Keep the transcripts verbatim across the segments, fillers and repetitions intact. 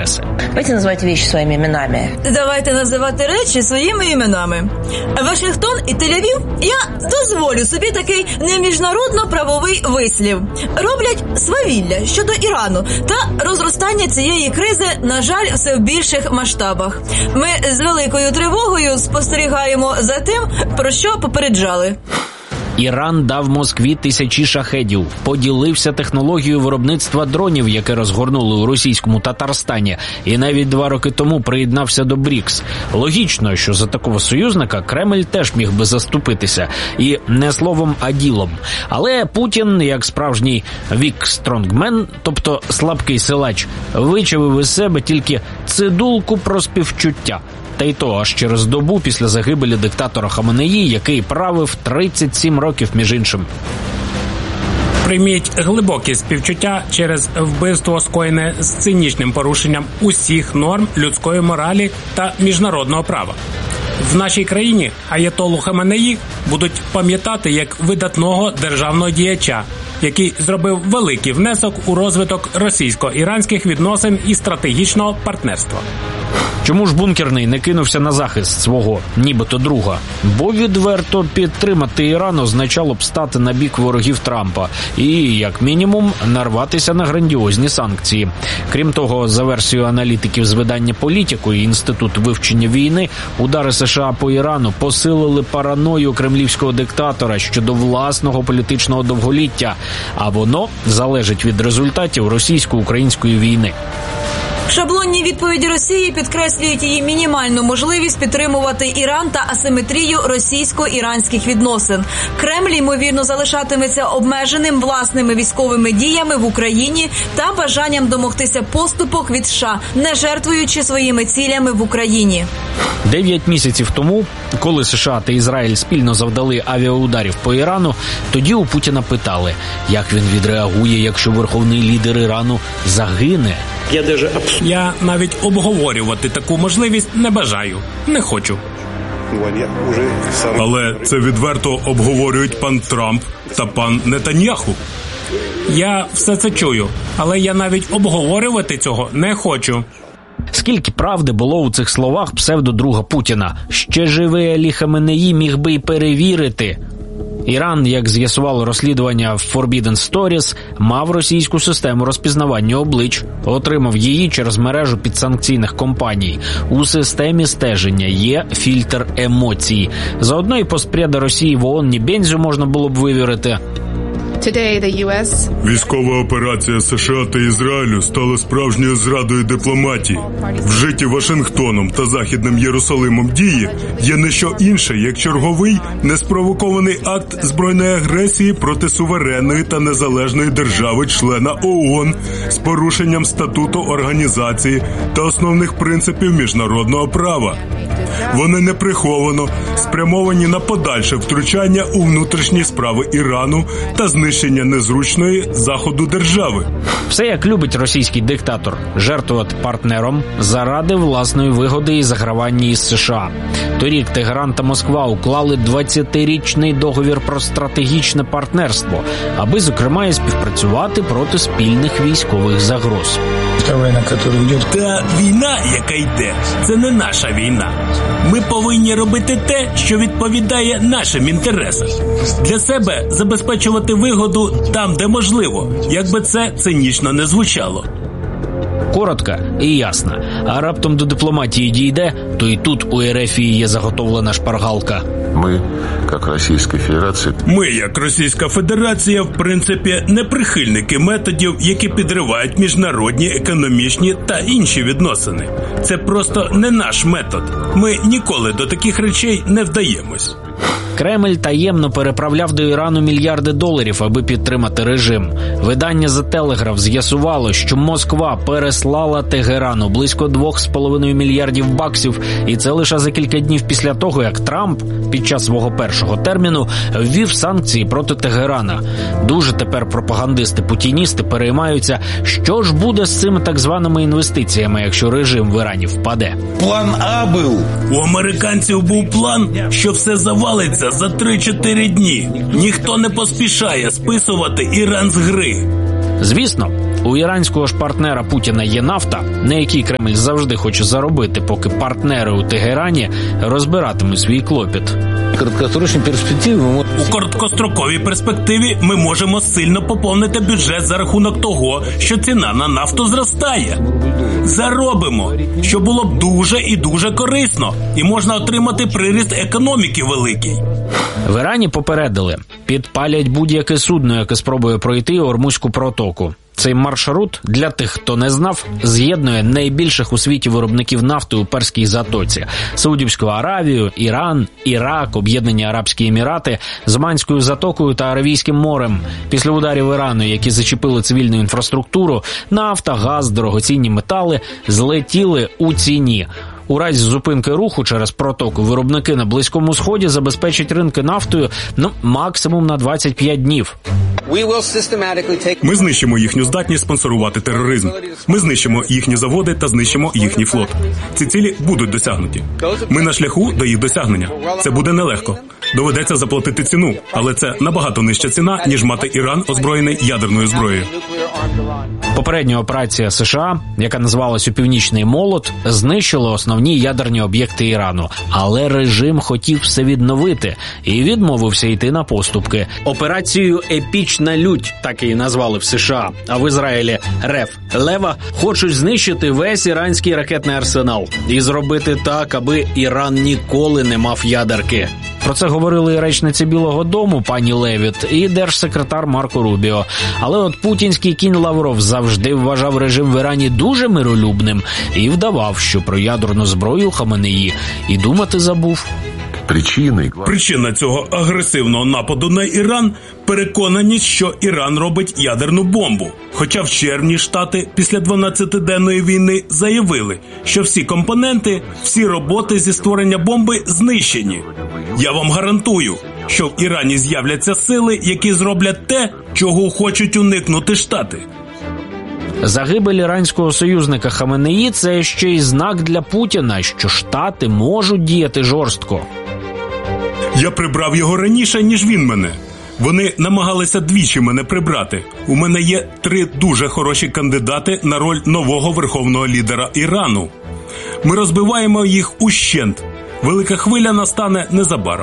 інтереси. Давайте називати речі своїми іменами. Давайте називати речі своїми іменами. Вашингтон і Тель-Авів, я дозволю собі такий неміжнародно-правовий вислів. Роблять свавілля щодо Ірану та розростання цієї кризи, на жаль, все в більших масштабах. Ми з великою тривогою спостерігаємо за тим, про що попереджали. Іран дав Москві тисячі шахедів, поділився технологією виробництва дронів, яке розгорнули у російському Татарстані, і навіть два роки тому приєднався до БРІКС. Логічно, що за такого союзника Кремль теж міг би заступитися. І не словом, а ділом. Але Путін, як справжній вік-стронгмен, тобто слабкий силач, вичавив із себе тільки цидулку про співчуття. Та й то аж через добу після загибелі диктатора Хаменеї, який правив тридцять сім років, між іншим. Прийміть глибокі співчуття через вбивство, скоєне з цинічним порушенням усіх норм людської моралі та міжнародного права. В нашій країні аятоллу Хаменеї будуть пам'ятати як видатного державного діяча, який зробив великий внесок у розвиток російсько-іранських відносин і стратегічного партнерства. Чому ж Бункерний не кинувся на захист свого нібито друга? Бо відверто підтримати Іран означало б стати на бік ворогів Трампа і, як мінімум, нарватися на грандіозні санкції. Крім того, за версією аналітиків з видання «Політико» і Інститут вивчення війни, удари США по Ірану посилили параною кремлівського диктатора щодо власного політичного довголіття, а воно залежить від результатів російсько-української війни. Шаблонні відповіді Росії підкреслюють її мінімальну можливість підтримувати Іран та асиметрію російсько-іранських відносин. Кремль, ймовірно, залишатиметься обмеженим власними військовими діями в Україні та бажанням домогтися поступок від США, не жертвуючи своїми цілями в Україні. Дев'ять місяців тому, коли США та Ізраїль спільно завдали авіаударів по Ірану, тоді у Путіна питали, як він відреагує, якщо верховний лідер Ірану загине. Я, даже... Я навіть обговорювати таку можливість не бажаю, не хочу. Але це відверто обговорюють пан Трамп та пан Нетаньяху. Я все це чую, але я навіть обговорювати цього не хочу. Скільки правди було у цих словах псевдодруга Путіна? Ще живий Алі Хаменеї міг би й перевірити. Іран, як з'ясувало розслідування Forbidden Stories, мав російську систему розпізнавання облич, отримав її через мережу підсанкційних компаній. У системі стеження є фільтр емоцій. Заодно і постпреда Росії в ООН Нібензю можна було б вивірити. Військова операція США та Ізраїлю стала справжньою зрадою дипломатії. Вжиті Вашингтоном та Західним Єрусалимом дії є не що інше, як черговий неспровокований акт збройної агресії проти суверенної та незалежної держави-члена ООН з порушенням статуту організації та основних принципів міжнародного права. Вони неприховано спрямовані на подальше втручання у внутрішні справи Ірану та знищення незручної Заходу держави. Все як любить російський диктатор – жертвувати партнером заради власної вигоди і загравання із США. Торік Тегеран та Москва уклали двадцятирічний договір про стратегічне партнерство, аби, зокрема, і співпрацювати проти спільних військових загроз. Та війна, яка йде, це не наша війна. Ми повинні робити те, що відповідає нашим інтересам. Для себе забезпечувати вигоду там, де можливо, як би це цинічно не звучало. Коротко і ясно. А раптом до дипломатії дійде, то і тут у РФ є заготовлена шпаргалка. Ми, як Російська Федерація... Ми, як Російська Федерація, в принципі, не прихильники методів, які підривають міжнародні, економічні та інші відносини. Це просто не наш метод. Ми ніколи до таких речей не вдаємось. Кремль таємно переправляв до Ірану мільярди доларів, аби підтримати режим. Видання The Telegraph з'ясувало, що Москва переслала Тегерану близько двох з половиною мільярдів баксів, і це лише за кілька днів після того, як Трамп під час свого першого терміну ввів санкції проти Тегерана. Дуже тепер пропагандисти-путіністи переймаються, що ж буде з цими так званими інвестиціями, якщо режим в Ірані впаде. План А був. У американців був план, що все завалиться за три-чотири дні. Ніхто не поспішає списувати Іран з гри. Звісно, У іранського ж партнера Путіна є нафта, на якій Кремль завжди хоче заробити, поки партнери у Тегерані розбиратимуть свій клопіт. У короткостроковій перспективі ми можемо сильно поповнити бюджет за рахунок того, що ціна на нафту зростає. Заробимо, що було б дуже і дуже корисно, і можна отримати приріст економіки великий. В Ірані попередили, підпалять будь-яке судно, яке спробує пройти Ормузьку протоку. Цей маршрут, для тих, хто не знав, з'єднує найбільших у світі виробників нафти у Перській затоці – Саудівську Аравію, Іран, Ірак, Об'єднані Арабські Емірати, з Оманською затокою та Аравійським морем. Після ударів Ірану, які зачепили цивільну інфраструктуру, нафта, газ, дорогоцінні метали злетіли у ціні. У разі зупинки руху через протоку виробники на Близькому Сході забезпечать ринки нафтою, ну, максимум на двадцять п'ять днів. Ми знищимо їхню здатність спонсорувати тероризм. Ми знищимо їхні заводи та знищимо їхній флот. Ці цілі будуть досягнуті. Ми на шляху до їх досягнення. Це буде нелегко. Доведеться заплатити ціну, але це набагато нижча ціна, ніж мати Іран озброєний ядерною зброєю. Попередня операція США, яка називалась «Північний молот», знищила основні ядерні об'єкти Ірану. Але режим хотів все відновити і відмовився йти на поступки. Операцію «Епічна лють» так її назвали в США, а в Ізраїлі «Рев Лева» хочуть знищити весь іранський ракетний арсенал і зробити так, аби Іран ніколи не мав ядерки. Про це говорили і речниця Білого дому пані Левіт, і держсекретар Марко Рубіо. Але от путінський кінь Лавров завжди вважав режим в Ірані дуже миролюбним і вдавав, що про ядерну зброю Хаменеї і думати забув. Причина цього агресивного нападу на Іран – переконаність, що Іран робить ядерну бомбу. Хоча в червні Штати після дванадцятиденної війни заявили, що всі компоненти, всі роботи зі створення бомби знищені. Я вам гарантую, що в Ірані з'являться сили, які зроблять те, чого хочуть уникнути Штати. Загибель іранського союзника Хаменеї – це ще й знак для Путіна, що Штати можуть діяти жорстко. Я прибрав його раніше, ніж він мене. Вони намагалися двічі мене прибрати. У мене є три дуже хороші кандидати на роль нового верховного лідера Ірану. Ми розбиваємо їх ущент. Велика хвиля настане незабаром.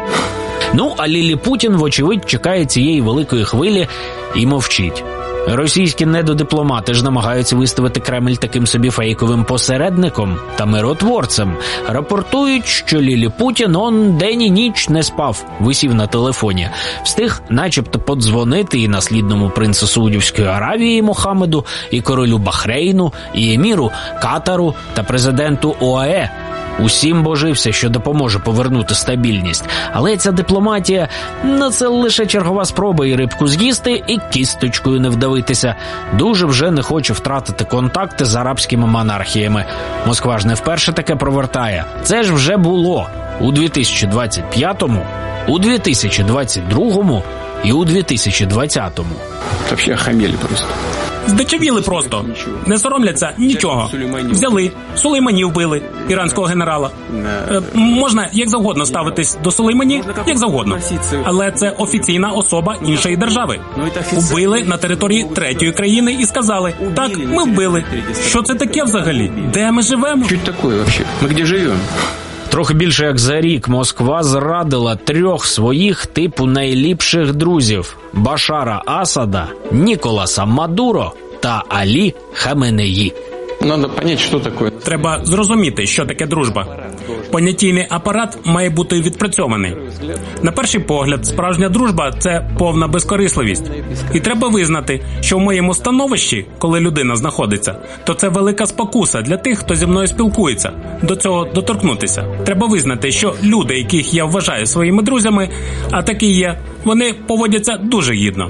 Ну, а Лілі Путін, вочевидь, чекає цієї великої хвилі і мовчить. Російські недодипломати ж намагаються виставити Кремль таким собі фейковим посередником та миротворцем. Рапортують, що Лілі Путін он день і ніч не спав, висів на телефоні. Встиг начебто подзвонити і наслідному принцу Саудівської Аравії Мохаммеду, і королю Бахрейну, і еміру Катару та президенту ОАЕ. Усім божився, що допоможе повернути стабільність. Але ця дипломатія – ну, це лише чергова спроба і рибку з'їсти, і кісточкою не вдавитися. Дуже вже не хоче втратити контакти з арабськими монархіями. Москва ж не вперше таке провертає. Це ж вже було у дві тисячі двадцять п'ятому, у дві тисячі двадцять другому і у дві тисячі двадцятому. Вообще охамели просто. Здичавіли просто. Не соромляться нічого. Взяли, Сулеймані вбили, іранського генерала. Е, можна як завгодно ставитись до Сулеймані, як завгодно. Але це офіційна особа іншої держави. Вбили на території третьої країни і сказали, так, ми вбили. Що це таке взагалі? Де ми живемо? Що це таке вообще? Ми де живемо? Трохи більше як за рік Москва зрадила трьох своїх типу найліпших друзів – Башара Асада, Ніколаса Мадуро та Алі Хаменеї. Надо понять, що таке. Треба зрозуміти, що таке дружба. Понятійний апарат має бути відпрацьований. На перший погляд, справжня дружба – це повна безкорисливість. І треба визнати, що в моєму становищі, коли людина знаходиться, то це велика спокуса для тих, хто зі мною спілкується. До цього доторкнутися. Треба визнати, що люди, яких я вважаю своїми друзями, а такі є, вони поводяться дуже гідно.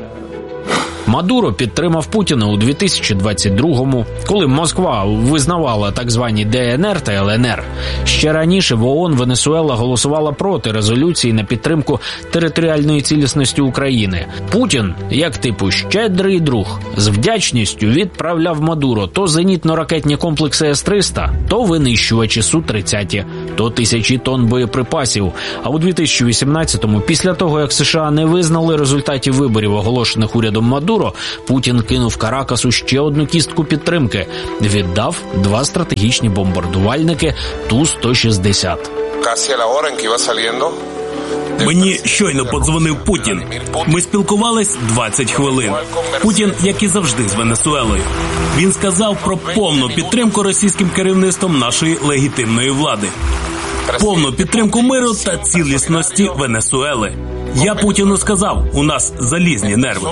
Мадуро підтримав Путіна у дві тисячі двадцять другому, коли Москва визнавала так звані Де Ен Ер та Ел Ен Ер. Ще раніше в ООН Венесуела голосувала проти резолюції на підтримку територіальної цілісності України. Путін, як типу щедрий друг, з вдячністю відправляв Мадуро то зенітно-ракетні комплекси Ес триста, то винищувачі Су тридцять, то тисячі тонн боєприпасів. А у дві тисячі вісімнадцятому, після того, як США не визнали результатів виборів, оголошених урядом Мадуро, Мадуро, Путін кинув Каракасу ще одну кістку підтримки. Віддав два стратегічні бомбардувальники Ту сто шістдесят. Мені щойно подзвонив Путін. Ми спілкувались двадцять хвилин. Путін, як і завжди, з Венесуелою. Він сказав про повну підтримку російським керівництвом нашої легітимної влади. Повну підтримку миру та цілісності Венесуели. Я Путіну сказав, у нас залізні нерви.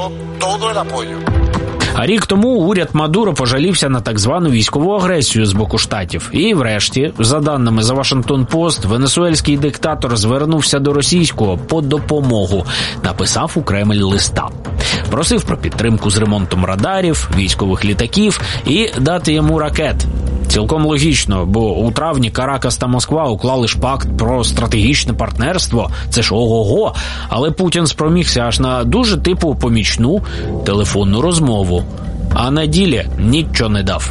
А рік тому уряд Мадуро пожалівся на так звану військову агресію з боку штатів. І врешті, за даними The Washington Post, венесуельський диктатор звернувся до російського по допомогу. Написав у Кремль листа. Просив про підтримку з ремонтом радарів, військових літаків і дати йому ракет. Цілком логічно, бо у травні Каракас та Москва уклали ж пакт про стратегічне партнерство. Це ж ого-го. Але Путін спромігся аж на дуже типу помічну телефонну розмову. А на ділі нічого не дав.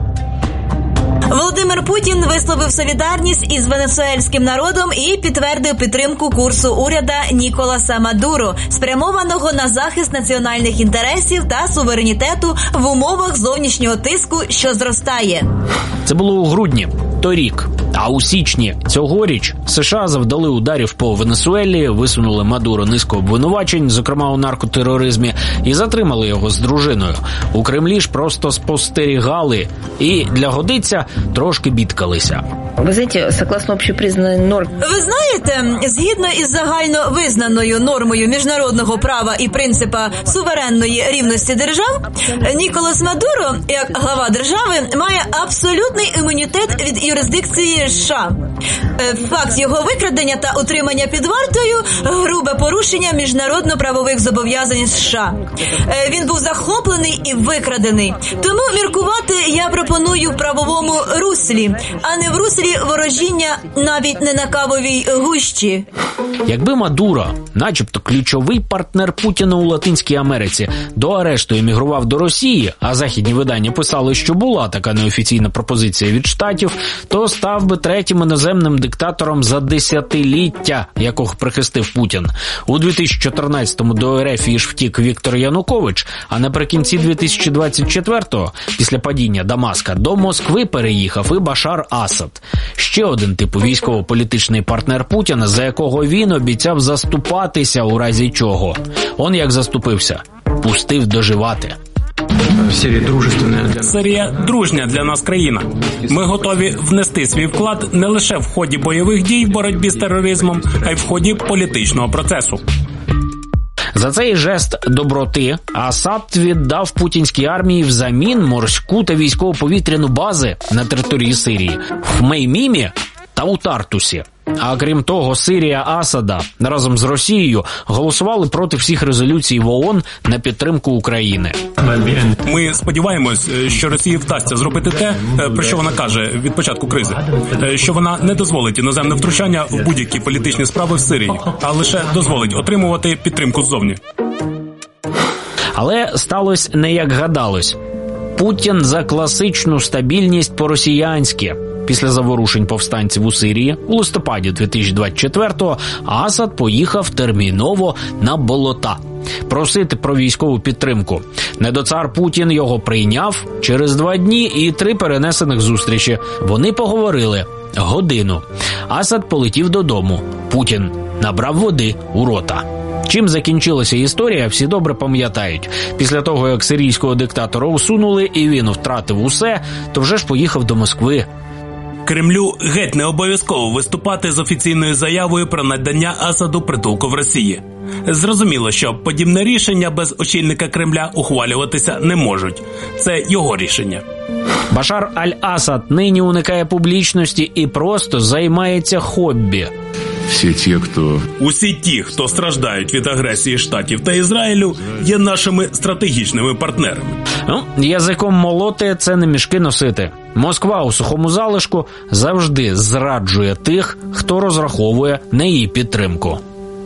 Володимир Путін висловив солідарність із венесуельським народом і підтвердив підтримку курсу уряду Ніколаса Мадуро, спрямованого на захист національних інтересів та суверенітету в умовах зовнішнього тиску, що зростає. Це було у грудні торік. А у січні цьогоріч США завдали ударів по Венесуелі, висунули Мадуро низку обвинувачень, зокрема у наркотероризмі, і затримали його з дружиною. У Кремлі ж просто спостерігали і, для годиця, трошки бідкалися. Ви знаєте, согласно общепризнаній нормі... Ви знаєте, згідно із загально визнаною нормою міжнародного права і принципа суверенної рівності держав, Ніколас Мадуро, як глава держави, має абсолютний імунітет від юрисдикції США. Факт його викрадення та утримання під вартою – грубе порушення міжнародно-правових зобов'язань США. Він був захоплений і викрадений. Тому міркувати я пропоную в правовому руслі, а не в руслі ворожіння навіть не на кавовій гущі. Якби Мадуро, начебто ключовий партнер Путіна у Латинській Америці, до арешту емігрував до Росії, а західні видання писали, що була така неофіційна пропозиція від штатів, то став би третім іноземним диктатором за десятиліття, якого прихистив Путін. У дві тисячі чотирнадцятому до РФ ж втік Віктор Янукович, а наприкінці дві тисячі двадцять четвертого, після падіння Дамаска, до Москви переїхав і Башар Асад. Ще один типу військово-політичний партнер Путіна, за якого він обіцяв заступатися у разі чого. Он як заступився. Пустив доживати. Сирія – дружня для нас країна. Ми готові внести свій вклад не лише в ході бойових дій в боротьбі з тероризмом, а й в ході політичного процесу. За цей жест доброти Асад віддав путінській армії взамін морську та військово-повітряну бази на території Сирії в Меймімі та у Тартусі. А крім того, Сирія Асада разом з Росією голосували проти всіх резолюцій в ООН на підтримку України. Ми сподіваємось, що Росії вдасться зробити те, про що вона каже від початку кризи. Що вона не дозволить іноземне втручання в будь-які політичні справи в Сирії, а лише дозволить отримувати підтримку ззовні. Але сталося не як гадалось. Путін за класичну стабільність по-росіянськи. Після заворушень повстанців у Сирії у листопаді дві тисячі двадцять четвертого Асад поїхав терміново на болота просити про військову підтримку. Недоцар Путін його прийняв через два дні і три перенесених зустрічі. Вони поговорили годину. Асад полетів додому. Путін набрав води у рота. Чим закінчилася історія, всі добре пам'ятають. Після того, як сирійського диктатора усунули і він втратив усе, то вже ж поїхав до Москви. Кремлю геть не обов'язково виступати з офіційною заявою про надання Асаду притулку в Росії. Зрозуміло, що подібне рішення без очільника Кремля ухвалюватися не можуть. Це його рішення. Башар аль-Асад нині уникає публічності і просто займається хобі. Всі ті, хто... Усі ті, хто страждають від агресії Штатів та Ізраїлю, є нашими стратегічними партнерами. Ну, язиком молоти – це не мішки носити. Москва у сухому залишку завжди зраджує тих, хто розраховує на її підтримку.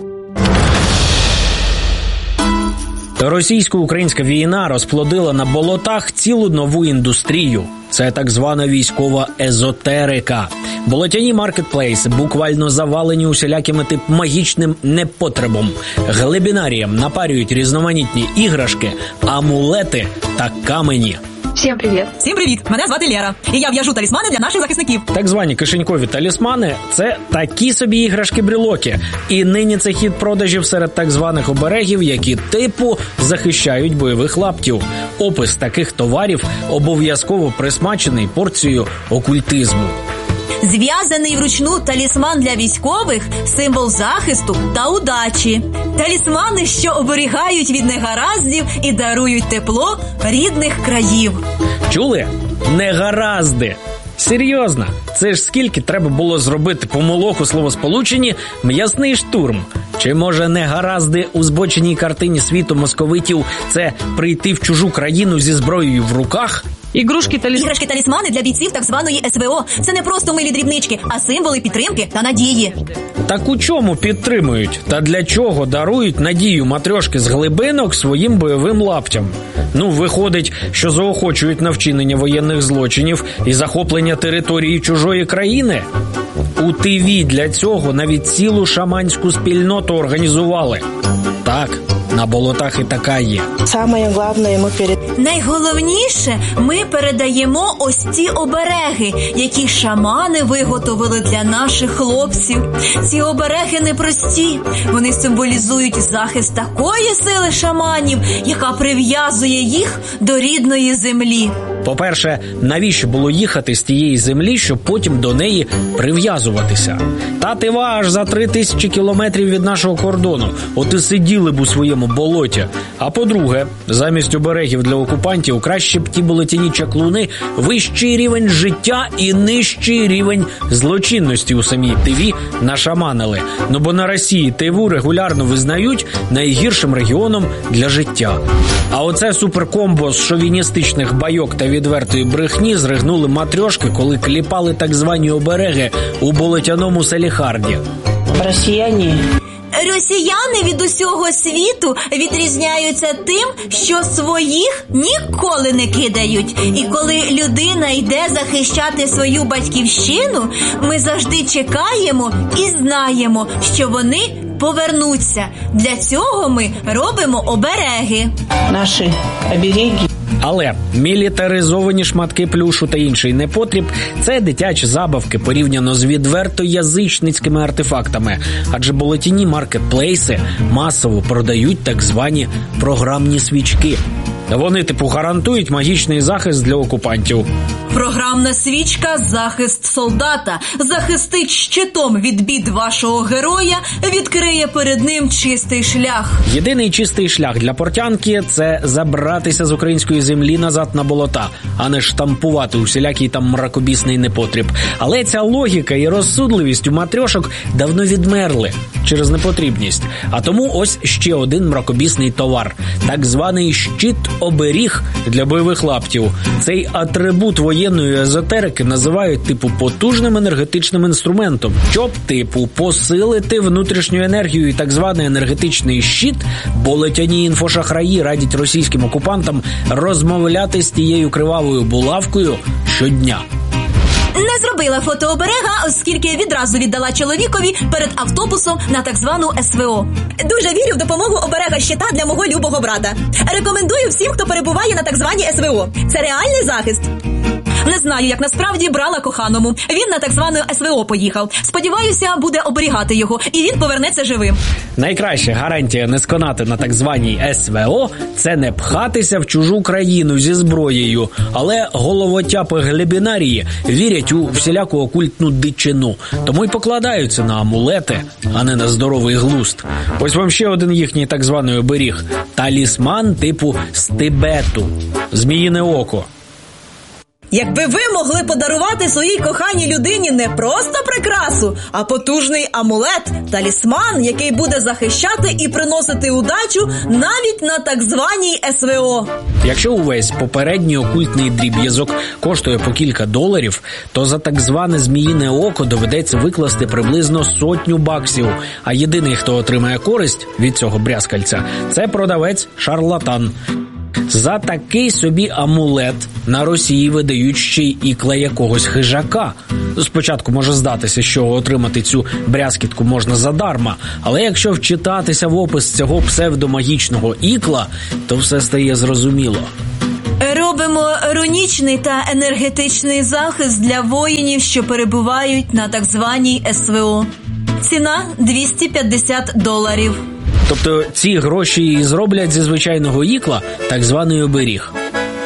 Російсько-українська війна розплодила на болотах цілу нову індустрію. Це так звана військова езотерика. Болотяні маркетплейси буквально завалені усілякими тип магічним непотребом. Глибінаріям напарюють різноманітні іграшки, амулети та камені. Всем привет. Всім привіт! Мене звати Лера, і я в'яжу талісмани для наших захисників. Так звані кишенькові талісмани – це такі собі іграшки-брелоки. І нині це хід продажів серед так званих оберегів, які типу захищають бойових лаптів. Опис таких товарів обов'язково присмачений порцією окультизму. Зв'язаний вручну талісман для військових – символ захисту та удачі. Талісмани, що оберігають від негараздів і дарують тепло рідних країв. Чули? Негаразди. Серйозно, це ж скільки треба було зробити помилок у словосполученні «м'ясний штурм». Чи може негаразди у збоченій картині світу московитів – це прийти в чужу країну зі зброєю в руках? Іграшки таліс... Іграшки-талісмани для бійців так званої ес ве о – це не просто милі дрібнички, а символи підтримки та надії. Так у чому підтримують? Та для чого дарують надію матрьошки з глибинок своїм бойовим лаптям? Ну, виходить, що заохочують на вчинення воєнних злочинів і захоплення території чужої країни? У ТВ для цього навіть цілу шаманську спільноту організували. Так, на болотах і така є. Самое главное, ми перед... Найголовніше, ми передаємо ось ці обереги, які шамани виготовили для наших хлопців. Ці обереги непрості. Вони символізують захист такої сили шаманів, яка прив'язує їх до рідної землі. По-перше, навіщо було їхати з тієї землі, щоб потім до неї прив'язуватися? Та ти аж за три тисячі кілометрів від нашого кордону. От і сиділи б у своєму болоті. А по-друге, замість оберегів для окупантів краще б ті болотяні чаклуни вищий рівень життя і нижчий рівень злочинності у самій ТВ нашаманили. Ну бо на Росії ТВ регулярно визнають найгіршим регіоном для життя. А оце суперкомбо з шовіністичних байок та відвертої брехні зригнули матрьошки, коли кліпали так звані обереги у болотяному Саліхарді. Росіяни... Росіяни від усього світу відрізняються тим, що своїх ніколи не кидають. І коли людина йде захищати свою батьківщину, ми завжди чекаємо і знаємо, що вони повернуться. Для цього ми робимо обереги. Наші обереги. Але мілітаризовані шматки плюшу та інший непотріб – це дитячі забавки порівняно з відверто язичницькими артефактами. Адже болотяні маркетплейси масово продають так звані програмні свічки. Вони, типу, гарантують магічний захист для окупантів. Програмна свічка – захист солдата. Захистить щитом від бід вашого героя, відкриє перед ним чистий шлях. Єдиний чистий шлях для портянки – це забратися з української землі назад на болота, а не штампувати усілякий там мракобісний непотріб. Але ця логіка і розсудливість у матрьошок давно відмерли через непотрібність. А тому ось ще один мракобісний товар – так званий щит-оберіг для бойових лаптів. Цей атрибут воєнної езотерики називають типу потужним енергетичним інструментом. Щоб типу посилити внутрішню енергію і так званий енергетичний щит, болотяні інфошахраї радять російським окупантам розмовляти з тією кривавою булавкою щодня. Не зробила фотооберега, оскільки відразу віддала чоловікові перед автобусом на так звану ес ве о. Дуже вірю в допомогу оберега щита для мого любого брата. Рекомендую всім, хто перебуває на так званій ес ве о. Це реальний захист. Не знаю, як насправді брала коханому. Він на так звану ес ве о поїхав. Сподіваюся, буде оберігати його, і він повернеться живим. Найкраща гарантія не сконати на так званій ес ве о – це не пхатися в чужу країну зі зброєю. Але головотяпи глибінарії вірять у всіляку окультну дичину. Тому й покладаються на амулети, а не на здоровий глузд. Ось вам ще один їхній так званий оберіг – талісман типу з Тибету. Зміїне око. Якби ви могли подарувати своїй коханій людині не просто прикрасу, а потужний амулет, талісман, який буде захищати і приносити удачу навіть на так званій ес ве о. Якщо увесь попередній окультний дріб'язок коштує по кілька доларів, то за так зване зміїне око доведеться викласти приблизно сотню баксів. А єдиний, хто отримає користь від цього брязкальця, це продавець-шарлатан. За такий собі амулет на Росії видають ще й ікла якогось хижака. Спочатку може здатися, що отримати цю брязкітку можна задарма, але якщо вчитатися в опис цього псевдомагічного ікла, то все стає зрозуміло. Робимо рунічний та енергетичний захист для воїнів, що перебувають на так званій ес ве о. Ціна двісті п'ятдесят доларів. Тобто ці гроші і зроблять зі звичайного ікла так званий оберіг.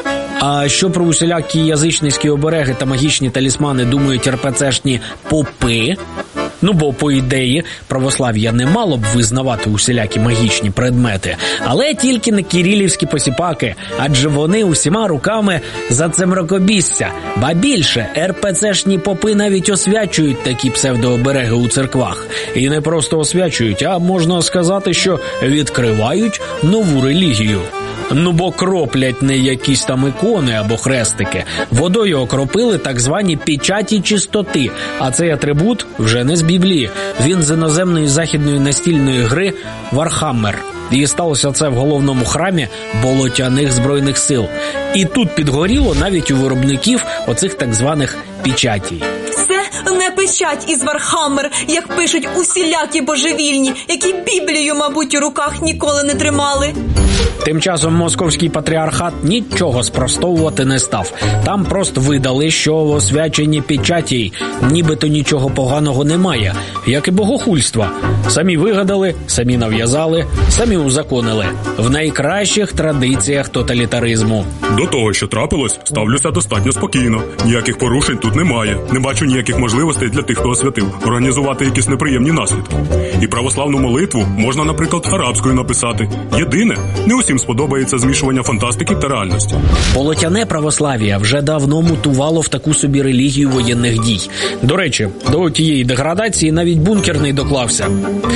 А що про усілякі язичницькі обереги та магічні талісмани думають ер пе цешні попи? Ну, бо, по ідеї, православ'я не мало б визнавати усілякі магічні предмети, але тільки не кирилівські посіпаки, адже вони усіма руками за це мракобісся. Ба більше, ер пе цешні попи навіть освячують такі псевдообереги у церквах. І не просто освячують, а можна сказати, що відкривають нову релігію. Ну, бо кроплять не якісь там ікони або хрестики. Водою окропили так звані печаті чистоти, а цей атрибут вже не з Біблії. Він з іноземної західної настільної гри Warhammer. І сталося це в головному храмі болотяних збройних сил. І тут підгоріло навіть у виробників оцих так званих печатій. Це не печать із Вархаммер, як пишуть усілякі божевільні, які Біблію, мабуть, у руках ніколи не тримали. Тим часом московський патріархат нічого спростовувати не став. Там просто видали, що в освяченні печатій нібито нічого поганого немає, як і богохульства. Самі вигадали, самі нав'язали, самі узаконили. В найкращих традиціях тоталітаризму. До того, що трапилось, ставлюся достатньо спокійно. Ніяких порушень тут немає. Не бачу ніяких можливостей для тих, хто освятив, організувати якісь неприємні наслідки. І православну молитву можна, наприклад, арабською написати. Єдине, не усім сподобається змішування фантастики та реальності. Болотяне православ'я вже давно мутувало в таку собі релігію воєнних дій. До речі, до тієї деградації навіть бункерний доклався.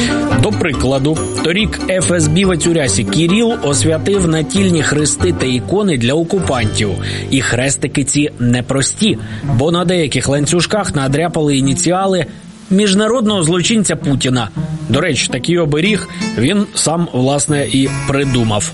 До прикладу, торік еф ес бі в Ацюрясі Кіріл освятив натільні хрести та ікони для окупантів. І хрестики ці непрості, бо на деяких ланцюжках надряпали ініціали міжнародного злочинця Путіна. До речі, такий оберіг він сам, власне, і придумав.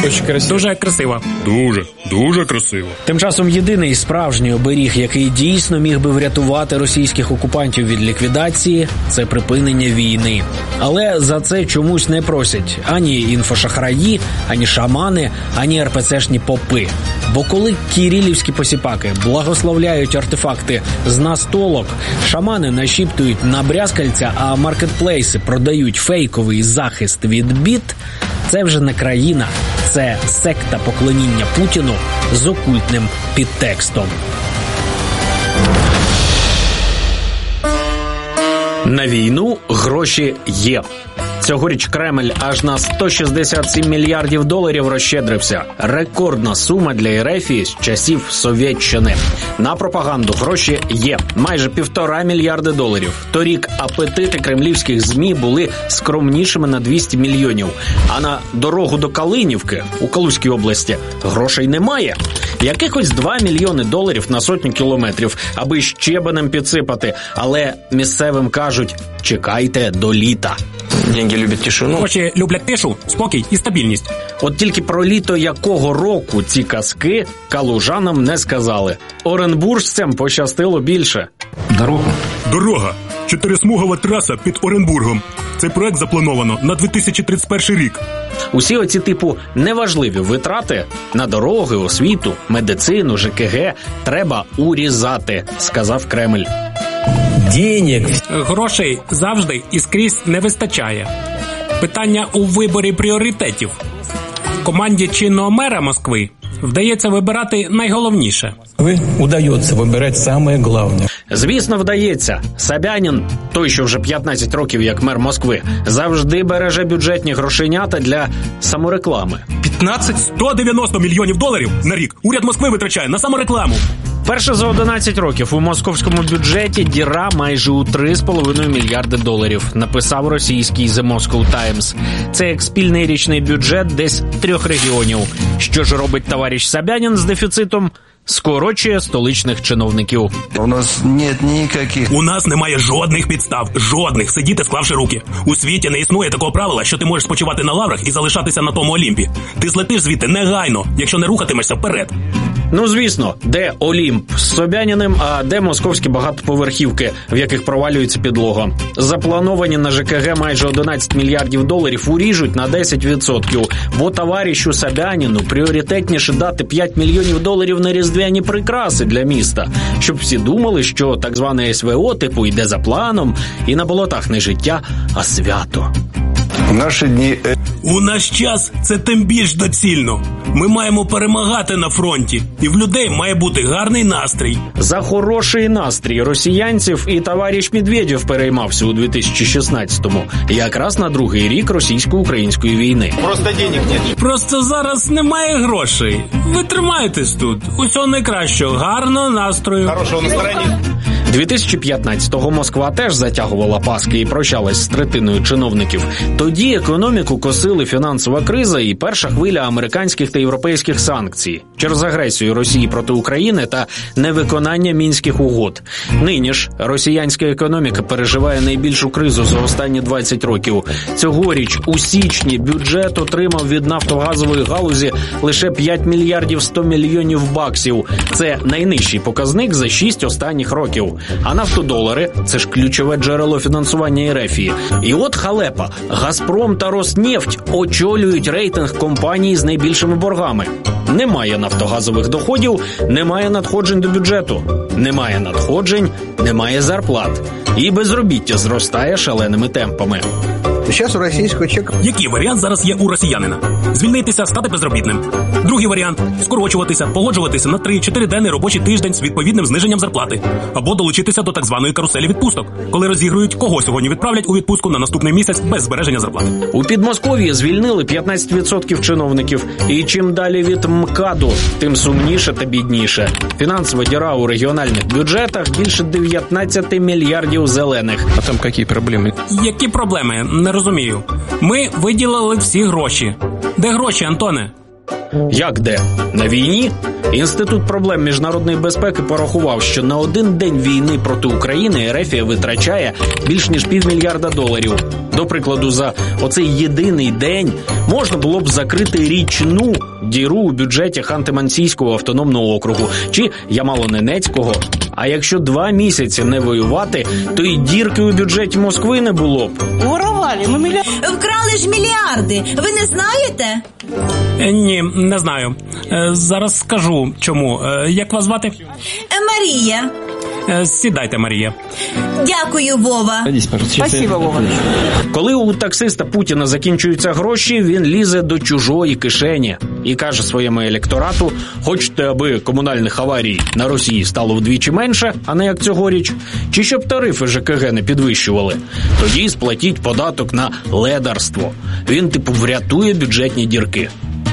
Дуже красиво. Дуже, дуже красиво. Тим часом єдиний справжній оберіг, який дійсно міг би врятувати російських окупантів від ліквідації, це припинення війни. Але за це чомусь не просять ані інфошахраї, ані шамани, ані ер пе цешні попи. Бо коли кирилівські посіпаки благословляють артефакти з настолок, шамани нашіптують на брязкальця, а маркетплейси продають фейковий захист від бід, це вже не країна, це секта поклоніння Путіну з окультним підтекстом. На війну гроші є. Цьогоріч Кремль аж на сто шістдесят сім мільярдів доларів розщедрився. Рекордна сума для Ерефії з часів Совєтщини. На пропаганду гроші є. Майже півтора мільярди доларів. Торік апетити кремлівських ЗМІ були скромнішими на двісті мільйонів. А на дорогу до Калинівки у Калузькій області грошей немає. Якихось два мільйони доларів на сотню кілометрів, аби щебенем підсипати. Але місцевим кажуть, чекайте до літа. Деньги люблять тишину. Гроші люблять тишу, спокій і стабільність. От тільки про літо якого року ці казки калужанам не сказали. Оренбуржцям пощастило більше. Дорога. Дорога. Чотирисмугова траса під Оренбургом. Цей проект заплановано на дві тисячі тридцять перший рік. Усі оці типу неважливі витрати на дороги, освіту, медицину, же ке ге треба урізати, сказав Кремль. Денег. Грошей завжди і скрізь не вистачає. Питання у виборі пріоритетів. Команді чинного мера Москви вдається вибирати найголовніше. Ви удається вибирати саме головне. Звісно, вдається. Собянін, той, що вже п'ятнадцять років як мер Москви, завжди береже бюджетні грошенята для самореклами. п'ятнадцять сто дев'яносто мільйонів доларів на рік уряд Москви витрачає на саморекламу. Перше за одинадцять років у московському бюджеті діра майже у три з половиною мільярди доларів, написав російський The Moscow Times. Це як спільний річний бюджет десь трьох регіонів. Що ж робить товариш Собянін з дефіцитом? скорочує столичних чиновників. У нас нет ніяких. У нас немає жодних підстав, жодних сидіти, склавши руки. У світі не існує такого правила, що ти можеш спочивати на лаврах і залишатися на тому Олімпі. Ти злетиш звідти негайно, якщо не рухатимешся вперед. Ну, звісно, де Олімп з Собяніним, а де московські багатоповерхівки, в яких провалюється підлога. Заплановані на ЖКГ майже одинадцять мільярдів доларів уріжуть на десять відсотків, бо товаришу Собяніну пріоритетніше дати п'ять мільйонів доларів на різдвяні прикраси для міста, щоб всі думали, що так зване СВО типу йде за планом, і на болотах не життя, а свято. В наші дні... У наш час це тим більш доцільно. Ми маємо перемагати на фронті, і в людей має бути гарний настрій. За хороший настрій росіянців і товариш Медведєв переймався у дві тисячі шістнадцятому, якраз на другий рік російсько-української війни. Просто денег нет. Просто зараз немає грошей. Ви тримайтесь тут. Усього найкращого, гарного настрою. Хорошого настроєння. дві тисячі п'ятнадцятого Москва теж затягувала паски і прощалась з третиною чиновників. Тоді економіку косили фінансова криза і перша хвиля американських та європейських санкцій через агресію Росії проти України та невиконання Мінських угод. Нині ж росіянська економіка переживає найбільшу кризу за останні двадцять років. Цьогоріч у січні бюджет отримав від нафтогазової галузі лише п'ять мільярдів сто мільйонів баксів. Це найнижчий показник за шість останніх років. А нафтодолари – це ж ключове джерело фінансування РФ. І от халепа. Газпром та Роснефть очолюють рейтинг компаній з найбільшими боргами. Немає нафтогазових доходів, немає надходжень до бюджету. Немає надходжень, немає зарплат. І безробіття зростає шаленими темпами. Зараз у російського чека... Який варіант зараз є у росіянина? Звільнитися, стати безробітним. Другий варіант – скорочуватися, погоджуватися на три-чотириденний робочий тиждень з відповідним зниженням зарплати. Або долучитися до так званої каруселі відпусток, коли розігрують, кого сьогодні відправлять у відпустку на наступний місяць без збереження зарплати. У Підмосков'ї звільнили п'ятнадцять відсотків чиновників. І чим далі від МКАДу, тим сумніше та бідніше. Фінансова діра у регіональних бюджетах більше дев'ятнадцять мільярдів зелених. А там які проблеми? Які проблеми? Не розумію. Ми виділили всі гроші. Де гроші, Антоне? Як де? На війні? Інститут проблем міжнародної безпеки порахував, що на один день війни проти України РФ витрачає більш ніж півмільярда доларів. До прикладу, за оцей єдиний день можна було б закрити річну діру у бюджеті Ханти-Мансійського автономного округу чи Ямало-Ненецького. А якщо два місяці не воювати, то і дірки у бюджеті Москви не було б. Воровали, ну мільярди. Вкрали ж мільярди. Ви не знаєте? Е, ні, не знаю. Е, зараз скажу, чому. Е, як вас звати? Марія. Е, сідайте, Марія. Дякую, Вова. Спасибо, Вова. Коли у таксиста Путіна закінчуються гроші, він лізе до чужої кишені і каже своєму електорату: хочете, аби комунальних аварій на Росії стало вдвічі менше, а не як цьогоріч, чи щоб тарифи ЖКГ не підвищували? Тоді сплатіть податок на ледарство. Він, типу, врятує бюджетні дірки.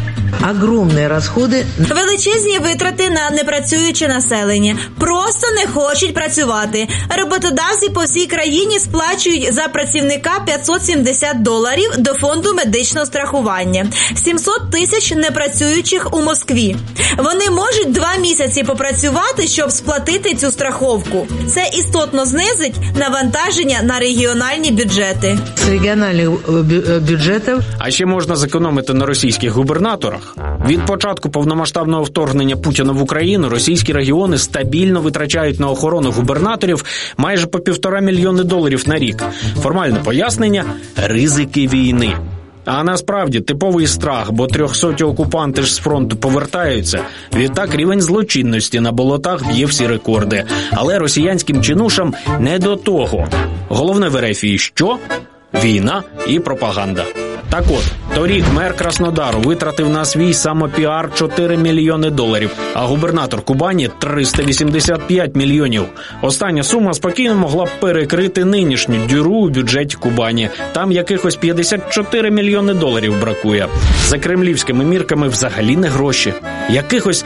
Огромні розходи. Величезні витрати на непрацююче населення. Просто не хочуть працювати. Роботодавці по всій країні сплачують за працівника п'ятсот сімдесят доларів до фонду медичного страхування. сімсот тисяч непрацюючих у Москві. Вони можуть два місяці попрацювати, щоб сплатити цю страховку. Це істотно знизить навантаження на регіональні бюджети. З регіональних бюджетів. А ще можна зекономити на російських губернаторах. Від початку повномасштабного вторгнення Путіна в Україну російські регіони стабільно витрачають на охорону губернаторів майже по півтора мільйони доларів на рік. Формальне пояснення – ризики війни. А насправді типовий страх, бо трьохсоті окупанти ж з фронту повертаються. Відтак рівень злочинності на болотах б'є всі рекорди. Але росіянським чинушам не до того. Головне в РФ – що? Війна і пропаганда. Так от, торік мер Краснодару витратив на свій самопіар чотири мільйони доларів, а губернатор Кубані – триста вісімдесят п'ять мільйонів. Остання сума спокійно могла б перекрити нинішню діру у бюджеті Кубані. Там якихось п'ятдесят чотири мільйони доларів бракує. За кремлівськими мірками взагалі не гроші. Якихось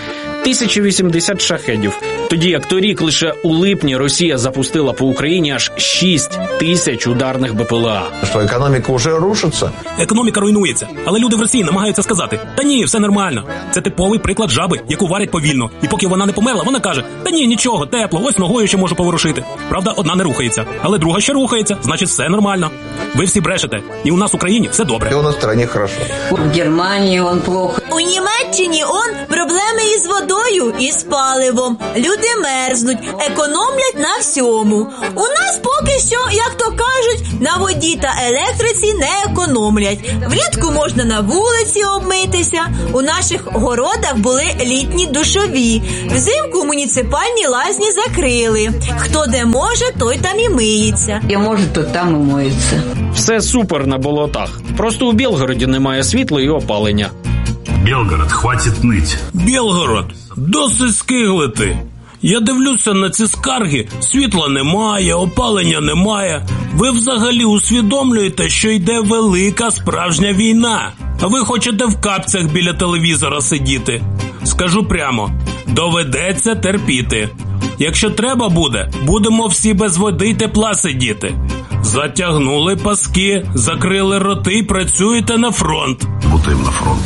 тисяча вісімдесят шахедів. Тоді як торік лише у липні Росія запустила по Україні аж шість тисяч ударних БПЛА. Що економіка вже рушиться? Економіка руйнується, але люди в Росії намагаються сказати: та ні, все нормально. Це типовий приклад жаби, яку варять повільно. І поки вона не померла, вона каже: та ні, нічого, тепло, ось ногою ще можу поворушити. Правда, одна не рухається, але друга ще рухається, значить все нормально. Ви всі брешете, і у нас в Україні все добре. І у нас в країні хорошо. В Германії он плохо. У Німеччині он проблеми із водою і з паливом. Люди мерзнуть, економлять на всьому. У нас поки що, як то кажуть, на воді та електриці не економлять. Влітку можна на вулиці обмитися. У наших городах були літні душові. Взимку муніципальні лазні закрили. Хто де може, той там і миється. Я може, то там і моється. Все супер на болотах. Просто у Білгороді немає світла і опалення. Білгород, хватить нить. Білгород, досить скиглити. Я дивлюся на ці скарги. Світла немає, опалення немає. Ви взагалі усвідомлюєте, що йде велика справжня війна. А ви хочете в капцях біля телевізора сидіти. Скажу прямо, доведеться терпіти. Якщо треба буде, будемо всі без води й тепла сидіти. Затягнули паски, закрили роти й працюєте на фронт. Будемо на фронт.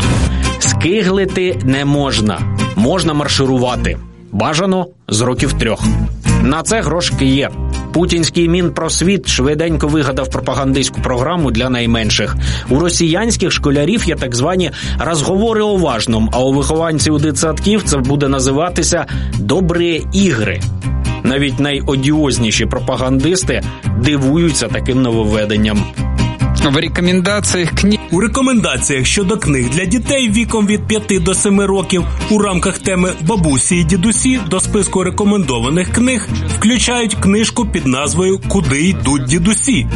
Скиглити не можна. Можна марширувати. Бажано з років трьох. На це грошики є. Путінський Мінпросвіт швиденько вигадав пропагандистську програму для найменших. У росіянських школярів є так звані «розговори о важном», а у вихованців дитсадків це буде називатися «добрі ігри». Навіть найодіозніші пропагандисти дивуються таким нововведенням. В рекомендаціях книг У рекомендаціях щодо книг для дітей віком від п'яти до семи років у рамках теми «Бабусі і дідусі» до списку рекомендованих книг включають книжку під назвою «Куди йдуть дідусі?».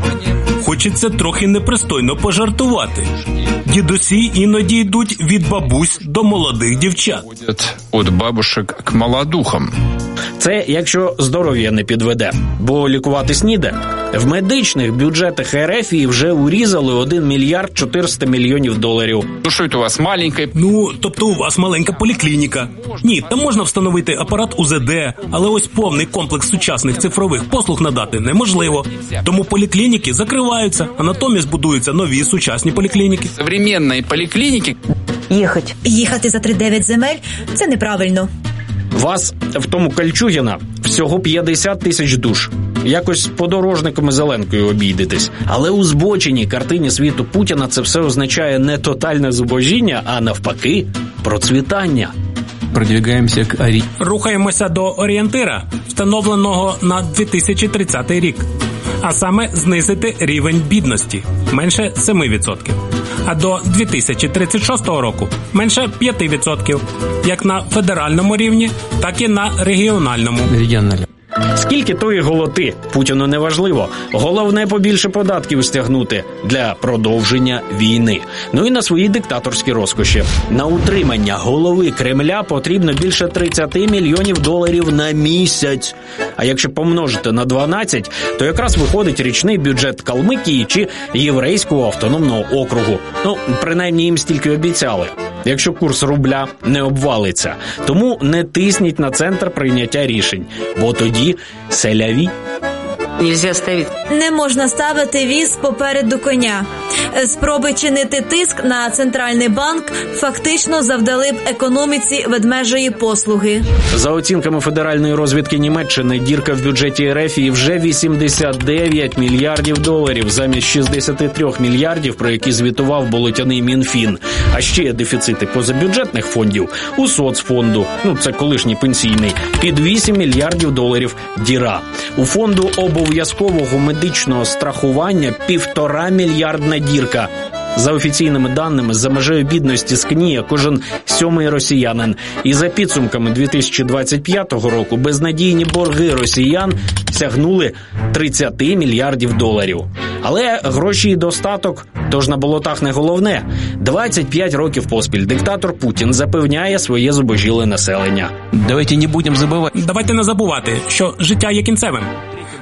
Хочеться трохи непристойно пожартувати. Дідусі іноді йдуть від бабусь до молодих дівчат. Від бабушек к молодухам. Це якщо здоров'я не підведе, бо лікуватись ніде. В медичних бюджетах РФ вже урізали один мільярд чотириста мільйонів доларів. Ну що це у вас маленька? Ну, тобто у вас маленька поліклініка. Ні, там можна встановити апарат У З Д, але ось повний комплекс сучасних цифрових послуг надати неможливо. Тому поліклініки закриваються, а натомість будуються нові сучасні поліклініки. Современні поліклініки. Їхати. Їхати за три-дев'ять земель – це неправильно. Вас в тому Кольчугіна всього п'ятдесят тисяч душ. Якось подорожниками зеленкою обійдетесь. Але у збоченій картині світу Путіна це все означає не тотальне зубожіння, а навпаки процвітання. Продвигаємося к орі... Рухаємося до орієнтира, встановленого на дві тисячі тридцятий рік. А саме знизити рівень бідності – менше сім відсотків. А до дві тисячі тридцять шостого року – менше п'ять відсотків. Як на федеральному рівні, так і на регіональному. Регіональному. Скільки тої голоти, Путіну не важливо. Головне побільше податків стягнути для продовження війни. Ну і на свої диктаторські розкоші. На утримання голови Кремля потрібно більше тридцять мільйонів доларів на місяць. А якщо помножити на дванадцять, то якраз виходить річний бюджет Калмикії чи Єврейського автономного округу. Ну, принаймні їм стільки обіцяли. Якщо курс рубля не обвалиться. Тому не тисніть на центр прийняття рішень, бо тоді селяві. Нельзя ставити. Не можна ставити віз попереду коня. Спроби чинити тиск на центральний банк фактично завдали б економіці ведмежої послуги. За оцінками федеральної розвідки Німеччини, дірка в бюджеті РФ вже вісімдесят дев'ять мільярдів доларів замість шістдесят три мільярдів, про які звітував болотяний Мінфін. А ще є дефіцити позабюджетних фондів у соцфонду, ну це колишній пенсійний, під вісім мільярдів доларів діра. У фонду обов'язкового медичного страхування півтора мільярдна дірка. За офіційними даними, за межею бідності скніє кожен сьомий росіянин. І за підсумками дві тисячі двадцять п'ятого року безнадійні борги росіян сягнули тридцять мільярдів доларів. Але гроші і достаток, тож на болотах не головне. двадцять п'ять років поспіль диктатор Путін запевняє своє зубожіле населення. Давайте не будемо забувати. Давайте не забувати, що життя є кінцевим.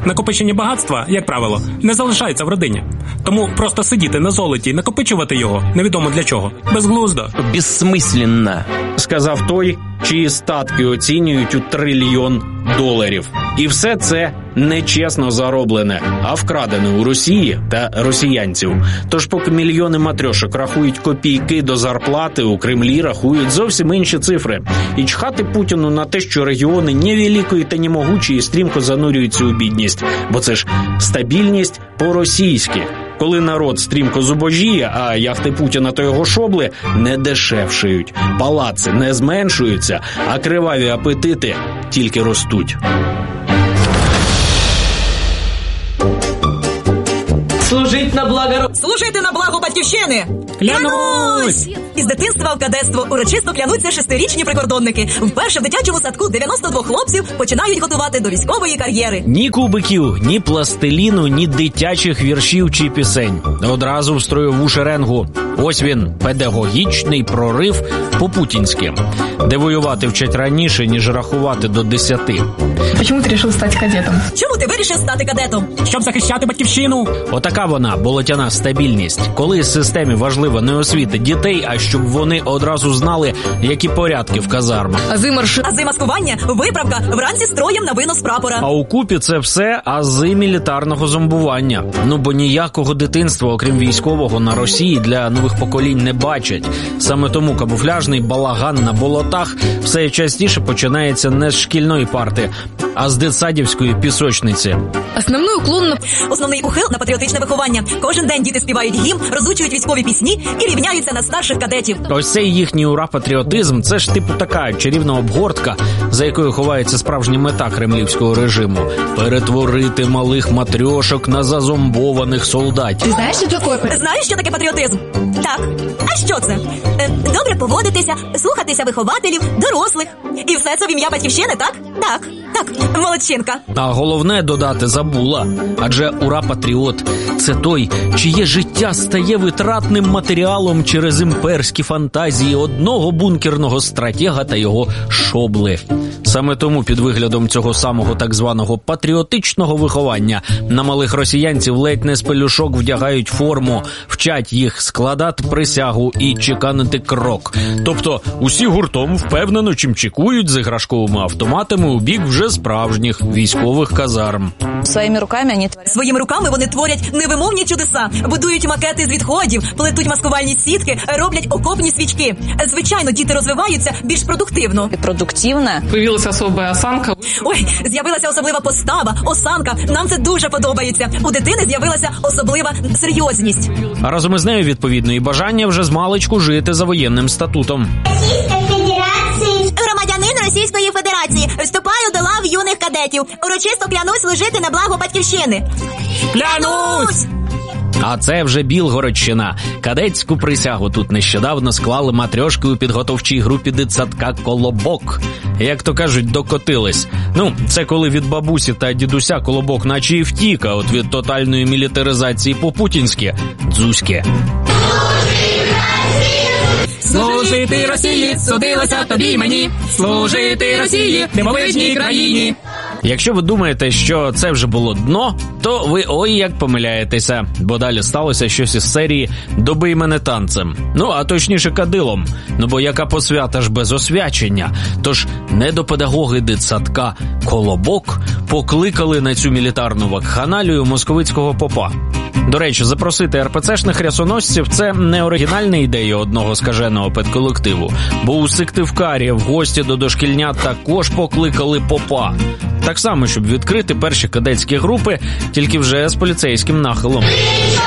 Накопичені багатства, як правило, не залишаються в родині. Тому просто сидіти на золоті і накопичувати його невідомо для чого. Безглуздо. Безсмисленно, сказав той, чиї статки оцінюють у трильйон доларів. І все це нечесно зароблене, а вкрадене у Росії та росіянців. Тож поки мільйони матрьошок рахують копійки до зарплати, у Кремлі рахують зовсім інші цифри. І чхати Путіну на те, що регіони невеликої та немогучої стрімко занурюються у бідність. Бо це ж стабільність по-російськи. Коли народ стрімко зубожіє, а яхти Путіна та його шобли не дешевшають. Палаци не зменшуються, а криваві апетити тільки ростуть. Служить на благо... Служити на благо батьківщини! Клянусь! Із дитинства в кадетство урочисто клянуться шестирічні прикордонники. Вперше в дитячому садку дев'яносто двох хлопців починають готувати до військової кар'єри. Ні кубиків, ні пластиліну, ні дитячих віршів чи пісень. Одразу в строєву шеренгу. Ось він, педагогічний прорив по-путінськи, де воювати вчать раніше, ніж рахувати до десяти. Чому ти вирішив стати кадетом? Чому ти вирішив стати кадетом? Щоб захищати батьківщину. Отака вона, болотяна стабільність. Коли системі важлива не освіта дітей, а щоб вони одразу знали, які порядки в казармах. Ази марш... Ази маскування, виправка, вранці строєм на винос прапора. А у купі це все ази мілітарного зомбування. Ну бо ніякого дитинства, окрім військового, на Росії для нових поколінь не бачать. Саме тому камуфляжний балаган на болотах все частіше починається не з шкільної парти, а з дитсадівської пісочниці. Основний уклон на... Основний ухил на патріотичне виховання. Кожен день діти співають гімн, розучують військові пісні і рівняються на старших кадетів. Ось цей їхній ура-патріотизм – це ж типу така чарівна обгортка, за якою ховається справжня мета кремлівського режиму – перетворити малих матрьошок на зазомбованих солдатів. Ти знаєш, що таке? Знаєш, що таке патріотизм? Так. А що це? Е, добре поводитися, слухатися вихователів, дорослих. І все це в ім'я батьківщини, так? Так. Так, молодчинка. А головне додати забула. Адже ура-патріот – це той, чиє життя стає витратним матеріалом через імперські фантазії одного бункерного стратега та його шобли. Саме тому під виглядом цього самого так званого патріотичного виховання на малих росіянців ледь не з пелюшок вдягають форму, вчать їх складати присягу і чеканити крок. Тобто усі гуртом впевнено чимчикують з іграшковими автоматами у бік вже справжніх військових казарм. Своїми руками вони... Своїми руками вони творять невимовні чудеса, будують макети з відходів, плетуть маскувальні сітки, роблять окопні свічки. Звичайно, діти розвиваються більш продуктивно. Продуктивно? Появилася особлива осанка. Ой, з'явилася особлива постава, осанка. Нам це дуже подобається. У дитини з'явилася особлива серйозність. А разом із нею, відповідно, і бажання вже змалечку жити за воєнним статутом. Громадянин Російської Федерації. Вступаю до лав юних кадетів. Урочисто клянусь служити на благо батьківщини. Клянусь! А це вже Білгородщина. Кадетську присягу тут нещодавно склали матрьошки у підготовчій групі дитсадка «Колобок». Як то кажуть, докотились. Ну, це коли від бабусі та дідуся Колобок наче і втік, а от від тотальної мілітаризації по-путінськи – дзузьке. Служити Росії, судилося тобі мені. Служити Росії, дивовижній країні. Якщо ви думаєте, що це вже було дно, то ви ой як помиляєтеся, бо далі сталося щось із серії «Добий мене танцем». Ну, а точніше кадилом. Ну, бо яка посвята ж без освячення. Тож недопедагоги дитсадка «Колобок» покликали на цю мілітарну вакханалію московицького попа. До речі, запросити ер пе це шних рясоносців – це не оригінальна ідея одного скаженого педколективу, бо у Сиктивкарі в гості до дошкільнят також покликали попа. Так само, щоб відкрити перші кадетські групи, тільки вже з поліцейським нахилом.